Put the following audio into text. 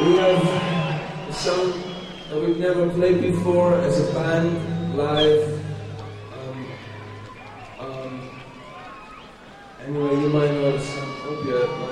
We have a song that we've never played before as a band, live. Anyway, you might know the song. Hope you like